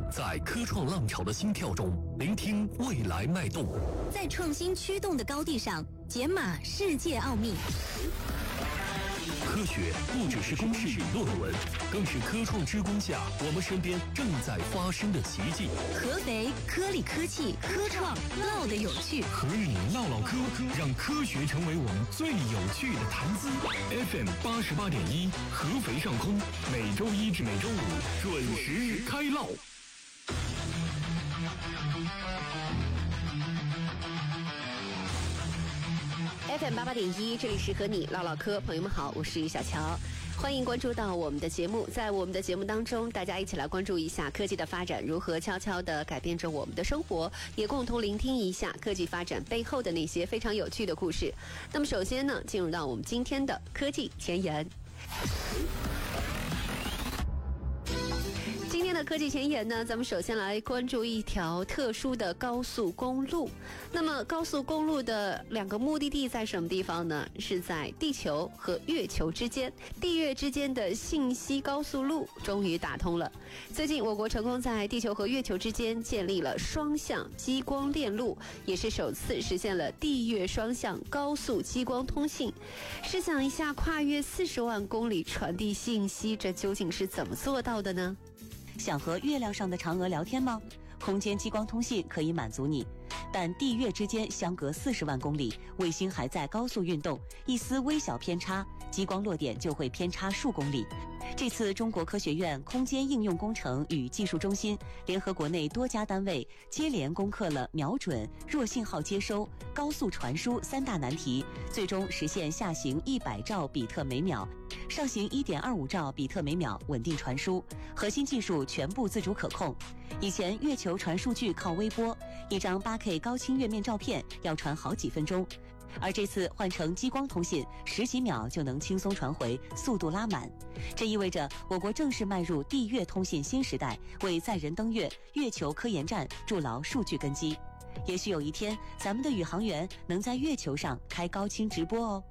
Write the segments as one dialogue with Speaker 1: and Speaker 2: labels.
Speaker 1: 在科创浪潮的心跳中，聆听未来脉动，
Speaker 2: 在创新驱动的高地上，解码世界奥秘。
Speaker 1: 科学不只是公式与论文，更是科创之光下我们身边正在发生的奇迹。
Speaker 2: 合肥科力科技科创唠得有趣，
Speaker 3: 和你唠唠嗑，让科学成为我们最有趣的谈资。FM 88.1，合肥上空，每周一至每周五准时开唠。
Speaker 4: FM 88.1，这里是和你唠唠嗑，朋友们好，我是小乔，欢迎关注到我们的节目。在我们的节目当中，大家一起来关注一下科技的发展如何悄悄地改变着我们的生活，也共同聆听一下科技发展背后的那些非常有趣的故事。那么首先呢，进入到我们今天的科技前沿。今天的科技前沿呢，咱们首先来关注一条特殊的高速公路。那么高速公路的两个目的地在什么地方呢？是在地球和月球之间，地月之间的信息高速路终于打通了。最近我国成功在地球和月球之间建立了双向激光链路，也是首次实现了地月双向高速激光通信。试想一下，跨越40万公里传递信息，这究竟是怎么做到的呢？
Speaker 5: 想和月亮上的嫦娥聊天吗？空间激光通信可以满足你，但地月之间相隔40万公里，卫星还在高速运动，一丝微小偏差，激光落点就会偏差数公里。这次中国科学院空间应用工程与技术中心联合国内多家单位接连攻克了瞄准、弱信号接收、高速传输3大难题，最终实现下行100兆比特每秒，上行1.25兆比特每秒稳定传输，核心技术全部自主可控。以前月球传数据靠微波，一张8K 高清月面照片要传好几分钟，而这次换成激光通信，10几秒就能轻松传回，速度拉满。这意味着我国正式迈入地月通信新时代，为载人登月、月球科研站筑牢数据根基。也许有一天，咱们的宇航员能在月球上开高清直播哦。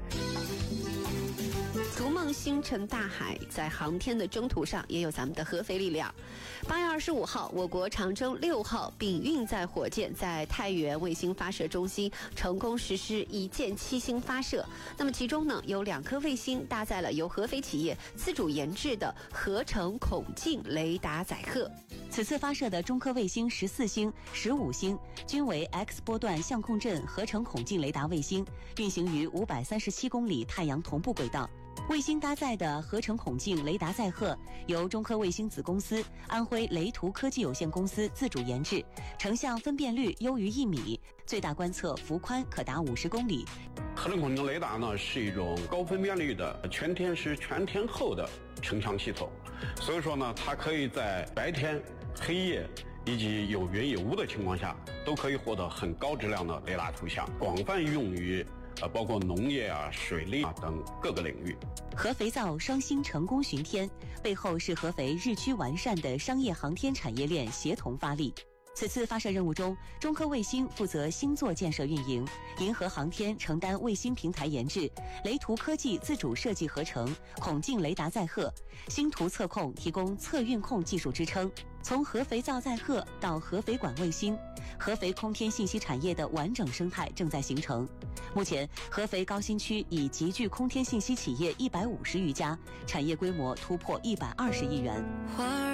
Speaker 4: 逐梦星辰大海，在航天的征途上也有咱们的合肥力量。8月25号，我国长征6号丙运载火箭在太原卫星发射中心成功实施1箭7星发射。那么其中呢，有2颗卫星搭载了由合肥企业自主研制的合成孔径雷达载荷。
Speaker 5: 此次发射的中科卫星14星、15星均为 X 波段相控阵合成孔径雷达卫星，运行于537公里太阳同步轨道。卫星搭载的合成孔径雷达载荷由中科卫星子公司安徽雷图科技有限公司自主研制，成像分辨率优于1米，最大观测幅宽可达50公里。
Speaker 6: 合成孔径雷达呢，是一种高分辨率的全天时全天候的成像系统，所以说呢，它可以在白天、黑夜以及有云有雾的情况下，都可以获得很高质量的雷达图像，广泛用于包括农业啊、水利啊等各个领域。
Speaker 5: 合肥造双星成功巡天，背后是合肥日趋完善的商业航天产业链协同发力。此次发射任务中，中科卫星负责星座建设运营，银河航天承担卫星平台研制，雷图科技自主设计合成孔径雷达载荷，星图测控提供测运控技术支撑。从合肥造载荷到合肥管卫星，合肥空天信息产业的完整生态正在形成。目前，合肥高新区已集聚空天信息企业150余家，产业规模突破120亿元。